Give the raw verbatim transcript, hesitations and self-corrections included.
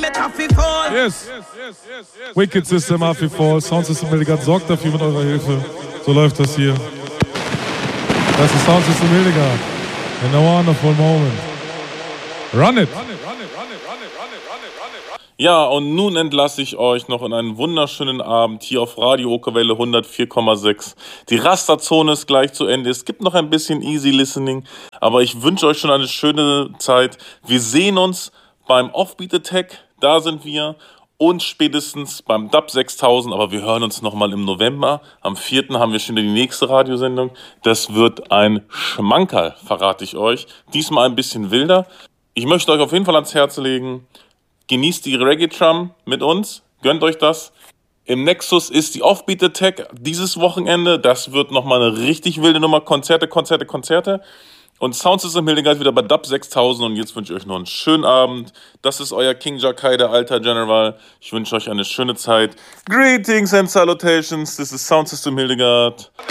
Yes. Wicked System, Afi Fall. Sound System Hildegard sorgt dafür mit eurer Hilfe. So läuft das hier. Das ist Sound System Hildegard. In a wonderful moment. Run it. Ja, und nun entlasse ich euch noch in einen wunderschönen Abend hier auf Radio Okerwelle hundertvier Komma sechs. Die Rasterzone ist gleich zu Ende. Es gibt noch ein bisschen Easy Listening, aber ich wünsche euch schon eine schöne Zeit. Wir sehen uns beim Offbeat Attack, da sind wir, und spätestens beim Dub sechstausend, aber wir hören uns nochmal im November. Am vierten haben wir schon wieder die nächste Radiosendung. Das wird ein Schmankerl, verrate ich euch. Diesmal ein bisschen wilder. Ich möchte euch auf jeden Fall ans Herz legen, genießt die Reggae-Tram mit uns, gönnt euch das. Im Nexus ist die Offbeat Attack dieses Wochenende. Das wird nochmal eine richtig wilde Nummer. Konzerte, Konzerte, Konzerte. Und Soundsystem Hildegard wieder bei Dub sechstausend. Und jetzt wünsche ich euch noch einen schönen Abend. Das ist euer King Jakai, der alter General. Ich wünsche euch eine schöne Zeit. Greetings and salutations. This is Soundsystem Hildegard.